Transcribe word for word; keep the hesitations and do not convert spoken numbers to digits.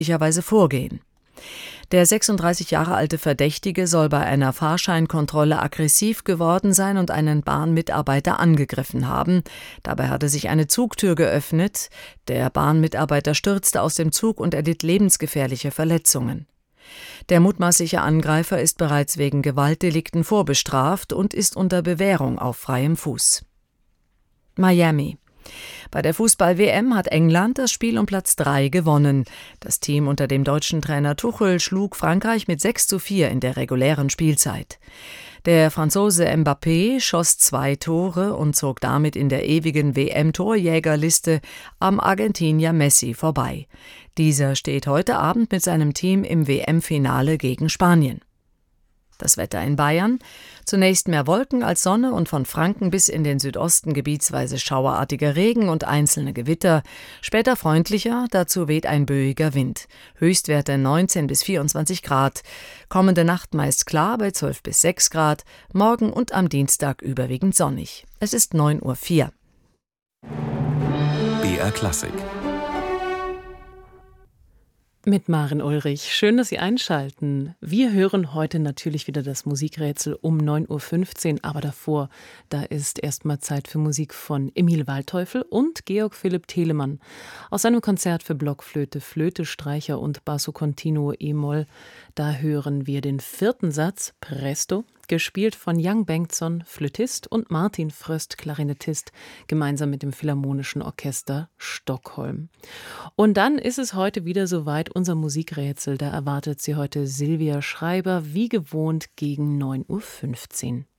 möglicherweise vorgehen. Der sechsunddreißig Jahre alte Verdächtige soll bei einer Fahrscheinkontrolle aggressiv geworden sein und einen Bahnmitarbeiter angegriffen haben. Dabei hatte sich eine Zugtür geöffnet. Der Bahnmitarbeiter stürzte aus dem Zug und erlitt lebensgefährliche Verletzungen. Der mutmaßliche Angreifer ist bereits wegen Gewaltdelikten vorbestraft und ist unter Bewährung auf freiem Fuß. Miami. Bei der Fußball-W M hat England das Spiel um Platz drei gewonnen. Das Team unter dem deutschen Trainer Tuchel schlug Frankreich mit sechs zu vier in der regulären Spielzeit. Der Franzose Mbappé schoss zwei Tore und zog damit in der ewigen W M-Torjägerliste am Argentinier Messi vorbei. Dieser steht heute Abend mit seinem Team im W M-Finale gegen Spanien. Das Wetter in Bayern: Zunächst mehr Wolken als Sonne und von Franken bis in den Südosten gebietsweise schauerartiger Regen und einzelne Gewitter. Später freundlicher, dazu weht ein böiger Wind. Höchstwerte neunzehn bis vierundzwanzig Grad. Kommende Nacht meist klar bei zwölf bis sechs Grad. Morgen und am Dienstag überwiegend sonnig. Es ist neun Uhr vier. B R Klassik. Mit Maren Ulrich. Schön, dass Sie einschalten. Wir hören heute natürlich wieder das Musikrätsel um neun Uhr fünfzehn, aber davor, da ist erstmal Zeit für Musik von Emil Waldteufel und Georg Philipp Telemann. Aus seinem Konzert für Blockflöte, Flöte, Streicher und Basso Continuo e-Moll, da hören wir den vierten Satz, Presto, gespielt von Jan Bengtsson, Flötist, und Martin Fröst, Klarinettist, gemeinsam mit dem Philharmonischen Orchester Stockholm. Und dann ist es heute wieder soweit, unser Musikrätsel. Da erwartet Sie heute Silvia Schreiber, wie gewohnt, gegen neun Uhr fünfzehn.